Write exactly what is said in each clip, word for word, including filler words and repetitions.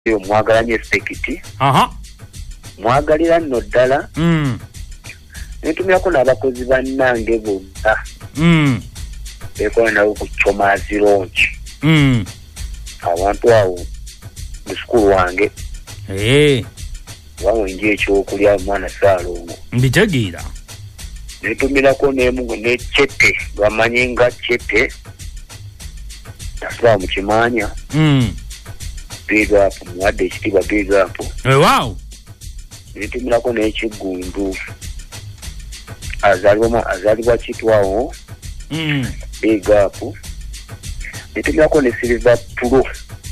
yo mwagalanye respect. Aha. Mwagalira nno ddala. Mm. Netumyako n'abakozi bannange bonna. Mm. Bekola nabo kuchoma zirungi. Mm. Abantu awo mu sukulu wange. Eh. Wawonje ekyokulya mwana Saalongo. Mbitegeera. Netumirako n'emu ne chete bamanyinga chete. Tasaba mu kimanya. Mm. Big up mwadde ekitiibwa big up. Eh wow. Netumirako n'ekigundu. Azalibwa azalibwa kitwawo. Mm. Big up. Netumirako ne Silver Pro.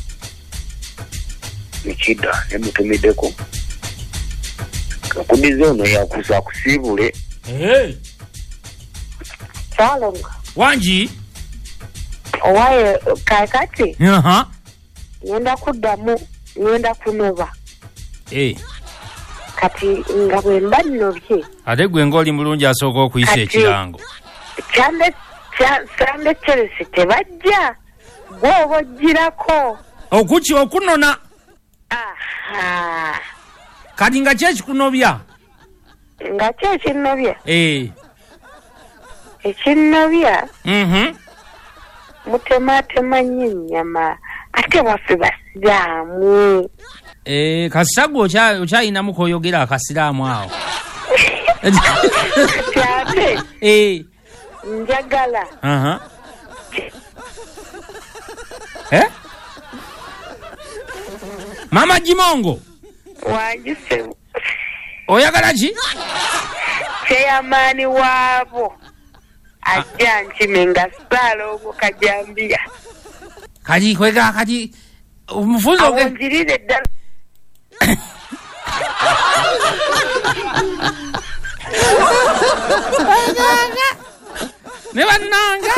Nikida nemutumiddeko. Kakubize ono yakuza kusibule. Eh. Saalongo. Wanji. Owaye kakati. Aha. Ngenda kuddamu ngenda kunoba. Eh. Kati nga bwe mba nnobye. Ate gwe ng'oli mulungi asooka okuyisa ekirango. Kyande kyande Chelsea tebajja. Gwe oba ogirako. Okuki okunona. Aha. Kati nga kyekikunobya. Nga kye ekinnobya. Eh. Ekinnobya. Mhm. Mutematema nnyo ennyama. Ate waffe basiraamu. Eh, kasago cha chayinamu koyogera akasiraamu awo. Kyate. Eh. Njagala. Aha. Eh? Mama Jimongo. Wajise. Oyagala ki? Chairman wabo. Ajja nkimenga Saalongo Kajambia. Kati kwega kati umufunzo ke. Awonjirire ddala. Ne bannanga.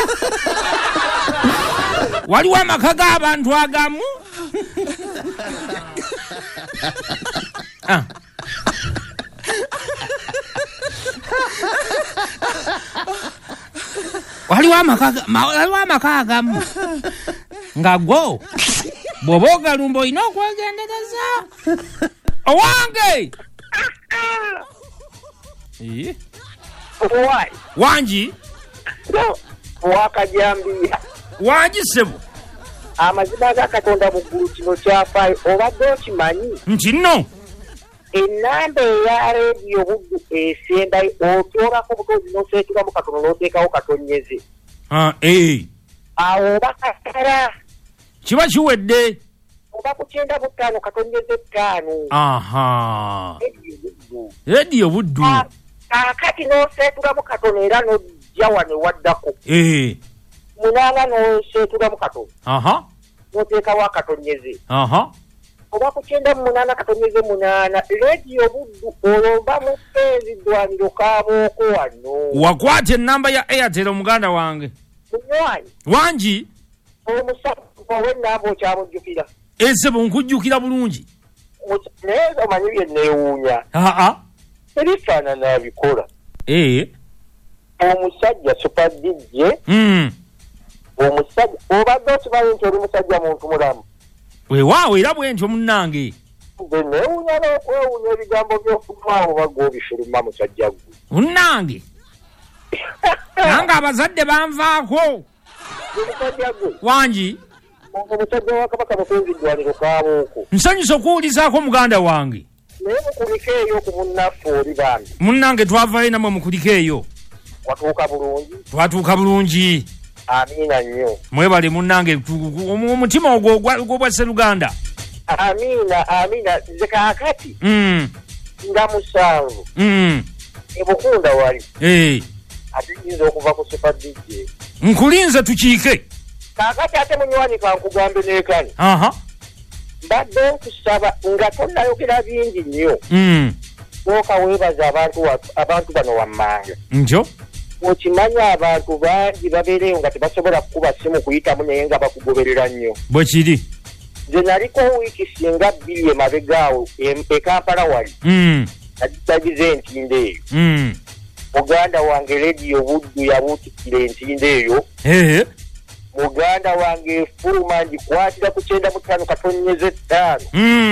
Waliwo amaka g'abantu agamu. Ah. Waliwo amaka waliwo amaka agamu. Nga gwo bw'oba ogalumba olina okwegendereza. Owange. Eh. Why? Wanji. No. Wakajambia. Wanji sebo. Amazima ga Katonda mu ggulu kino kyafaayo obadde okimanyi. Nti nno. Ennamba eya reediyo Buddu esembayo otyobako butozi n'oseetulamu katono n'oteekawo katonyeze. Ah, eh. Awo oba katara. Kiba kiwedde. Oba ku kyenda mu ttaano katonyeze ttaano. Aha. Reediyo Buddu. Reediyo Buddu. Kaakati n'oseetulamu katono era n'ojja wano waddako. Eh. Munaana n'oseetulamu katono. Aha. N'oteekawo akatonyeze. Aha. Oba ku kyenda mu munaana katonyeze munaana. Reediyo Buddu olomba mu ffeezi ddwaniro Kaabooko wano. Wakwata ennamba ya Airtel omuganda wange. Munywanyi. Wanji. Omusajja ow'ennamba okyamujjukira. Esebo nkujjukira bulungi. Naye omanyi bye neewuunya. Aa. Ebifaanana abikola. Eh. Omusajja Super D J. Mm. Omusajja obadde okimanyi nti oli musajja muntu mulamu. Weewaawo era bwe ntyo munnange. Nze neewuunya n'okwewuunya ebigambo by'okuvaawo bagwa obifuluma musajja gwe. Munnange. Nange abazadde banvaako. Musajja gwe. Wanji. Omusajja wa Kabaka mupenzi ddwaniro Kaabooko. Nsanyusa okuwulizaako muganda wange. Naye mukulike eyo ku munnaffe oli bambi. Munnange twavaayo namwe mukulike eyo. Watuuka bulungi. Twatuuka bulungi. Amiina nnyo. Mwebale munnange omutima ogwo ogw'obwa Sseruganda. Amiina amiina nze kaakati. Mm. Nga musanvu. Mm. Ebukunda wali. Eh. Ate yinza okuva ku Super D J. Nkulinze tukiike. Kaakati ate munywanyi kankugambe n'ekani. Aha. Mbadde nkusaba nga tonnayogera bingi nnyo. Mm. Sooka weebaza abantu abantu bano wammanga. Njo. Okimanya abantu bangi babeereyo nga tebasobola kukuba simu kuyitamu naye nga bakugoberera nnyo. Bwe kiri. Nze naliko wiiki singa bbiri emabega awo e Kampala wali. Mm. Nagize entindo eyo. Mm. Muganda wange Reediyo Buddu yabuutikira entindo eyo. Eh. muganda wange Furuma njikwatira ku kyenda mu ttaano katonyeze ttaano. Mm.